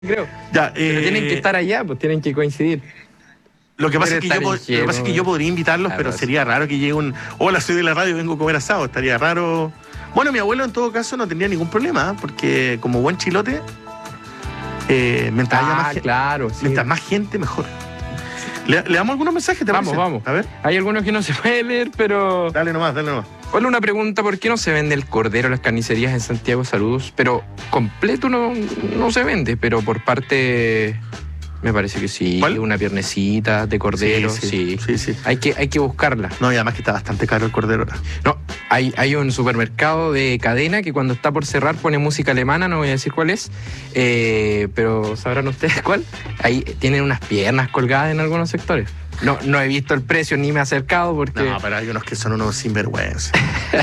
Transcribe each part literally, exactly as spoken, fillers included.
creo. Ya, Pero eh, tienen que estar allá, pues tienen que coincidir. Lo que, pasa Puede es que yo, estar po- en lo que pasa es que lleno. yo podría invitarlos, Claro, pero sí. sería raro que llegue un... Hola, soy de la radio, vengo a comer asado. Estaría raro... Bueno, mi abuelo en todo caso no tendría ningún problema, ¿eh? Porque como buen chilote, eh, mientras, haya Ah, más gente, claro, sí. mientras más gente, mejor. ¿Le, le damos algunos mensajes? ¿Te Vamos, parece? vamos. A ver, Hay algunos que no se puede leer, pero... dale nomás, dale nomás. Hola, una pregunta, ¿por qué no se vende el cordero en las carnicerías en Santiago? Saludos. Pero completo no, no se vende, pero por parte... Me parece que sí. ¿Cuál? Una piernecita de cordero, Sí, sí. sí, sí, sí. Hay que, hay que buscarla. No, y además que está bastante caro el cordero ahora. No, hay, hay un supermercado de cadena que cuando está por cerrar pone música alemana, no voy a decir cuál es, eh, pero sabrán ustedes cuál. Ahí tienen unas piernas colgadas en algunos sectores. No, no he visto el precio ni me he acercado porque... No, pero hay unos que son unos sinvergüenza.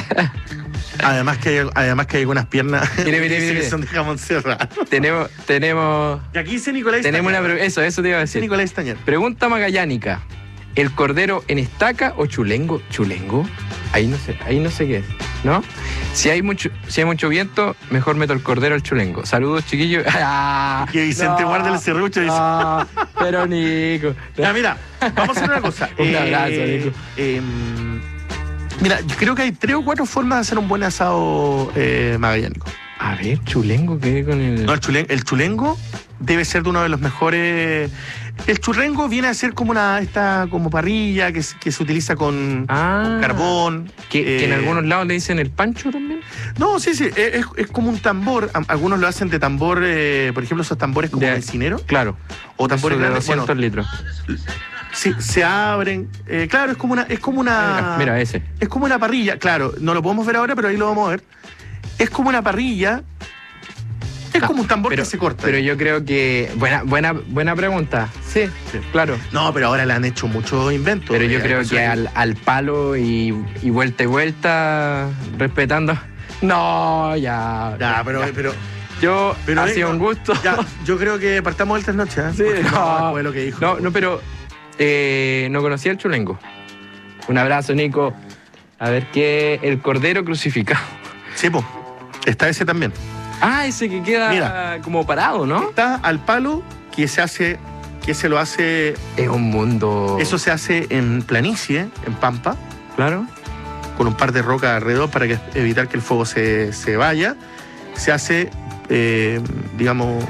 Además que hay, además que hay algunas piernas Mire, mire, que mire, mire. son de jamón serrano. Tenemos, tenemos, Y aquí dice Nicolás tenemos una... Stañer. pre- Eso, eso te iba a Dice decir. Nicolás Stañer. Pregunta magallánica. ¿El cordero en estaca o chulengo? ¿Chulengo? Ahí no sé, ahí no sé qué es, ¿no? Si hay mucho, si hay mucho viento, mejor meto el cordero al chulengo. Saludos, chiquillos. Ah, Que Vicente guarda el serrucho, dice. Ah, pero Nico. Ya, mira, vamos a hacer una cosa. Un abrazo, Nico. eh, mira, yo creo que hay tres o cuatro formas de hacer un buen asado eh, magallánico. A ver, chulengo, ¿qué con el...? No, el, chulen- el chulengo debe ser de uno de los mejores. El churrengo viene a ser como una esta como parrilla que, se- que se utiliza con, Ah, con carbón. Que, que en eh, algunos lados le dicen el pancho también. No, sí, sí, es, es- es como un tambor. Am- Algunos lo hacen de tambor, eh, por ejemplo, esos tambores como De- encinero. Claro. O tambores Eso de grandes. doscientos Bueno, litros. sí, se abren. eh, claro, es como una, es como una. Mira, mira ese. Es como una parrilla, claro, no lo podemos ver ahora, pero ahí lo vamos a ver. Es como una parrilla. Es Ah, como un tambor pero, que se corta. Pero yo creo que... Buena, buena, buena pregunta. Sí, Sí. claro. No, pero ahora le han hecho muchos inventos. Pero yo Eh, creo hay que personas al, al palo y, y vuelta y vuelta, respetando... No, ya. Ya, pero, ya. pero, Yo, pero ha venga, sido un gusto. ya, yo creo que partamos el trasnoche, ¿eh? Sí, Porque no. después de lo que dijo. No, no, pero eh, no conocía el chulengo. Un abrazo, Nico. A ver qué... El cordero crucificado. Sí, pues. Está ese también. Ah, ese que queda Mira. como parado, ¿no? Está al palo que se hace, que se lo hace, Es un mundo... eso se hace en planicie, en pampa, Claro. con un par de rocas alrededor para que, evitar que el fuego se, se vaya. Se hace, eh, digamos,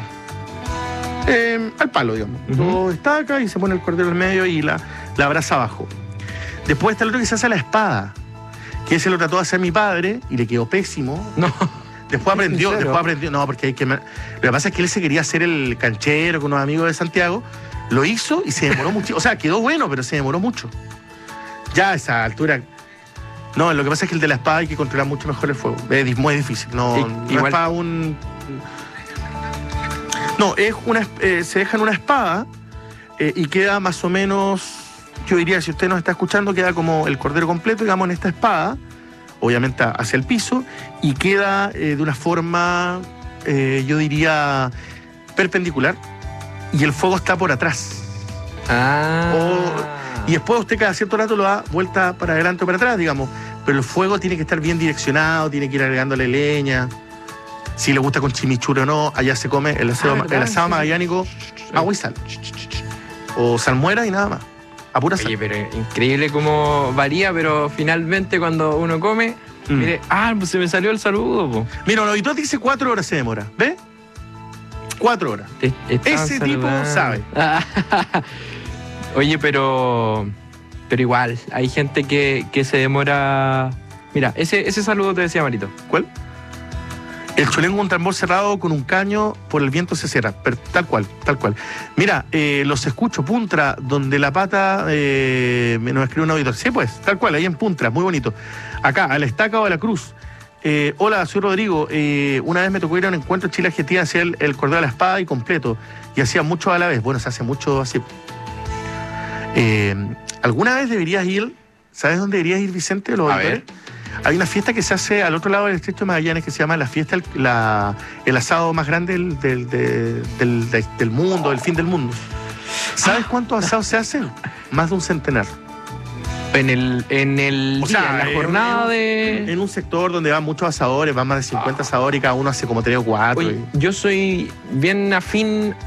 eh, al palo, digamos. Ujú. Lo estaca y se pone el cordero en medio y la, la brasa abajo. Después está el otro que se hace a la espada, que ese lo trató de hacer mi padre y le quedó pésimo. No. Después aprendió, ¿En serio? después aprendió. No, porque hay que... Lo que pasa es que él se quería hacer el canchero con unos amigos de Santiago. Lo hizo y se demoró mucho. O sea, quedó bueno, pero se demoró mucho. Ya a esa altura... No, lo que pasa es que el de la espada hay que controlar mucho mejor el fuego. Es di- muy difícil. No, I- no igual- es para un... No, es una, eh, se deja en una espada eh, y queda más o menos... Yo diría, si usted nos está escuchando, queda como el cordero completo, digamos, en esta espada, obviamente hacia el piso, y queda eh, de una forma, eh, yo diría, perpendicular, y el fuego está por atrás. Ah. Y después usted cada cierto rato lo da vuelta para adelante o para atrás, digamos, pero el fuego tiene que estar bien direccionado, tiene que ir agregándole leña. Si le gusta con chimichurri o no, allá se come el asado, Ah, ¿verdad? el asado Sí. magallánico, agua y sal. O salmuera y nada más. A pura sal. Oye, pero increíble cómo varía, pero finalmente cuando uno come, Mm. mire, ah, pues se me salió el saludo, po. Mira, lo habitual dice cuatro horas se demora. ¿Ves? Cuatro horas. Te- estaban Ese tipo saludando. sabe. Ah, Oye, pero pero igual, hay gente que, que se demora. Mira, ese, ese saludo te decía Marito. ¿Cuál? El chulengo es un tambor cerrado con un caño, por el viento se cierra. Per- tal cual, tal cual. Mira, eh, los escucho, Puntra, donde la pata eh, me nos escribe un auditor. Sí, pues, tal cual, ahí en Puntra, muy bonito. Acá, a la estaca o a la cruz. Eh, hola, soy Rodrigo. Eh, una vez me tocó ir a un encuentro en Chile Argentina, hacía el, el cordero a la espada y completo. Y hacía mucho a la vez. Bueno, se hace mucho así. Eh, ¿Alguna vez deberías ir? ¿Sabes dónde deberías ir, Vicente? Los A auditores? ver. Hay una fiesta que se hace al otro lado del Estrecho de Magallanes que se llama la fiesta, el, la- el asado más grande del, del, de- del- de- del mundo, del fin del mundo. ¿Sabes cuántos asados se hacen? Más de un centenar. En el, en el O día, sea, en la en- jornada en- de. En un sector donde van muchos asadores, van más de cincuenta asadores y cada uno hace como tres o cuatro. Oye, yo soy bien afín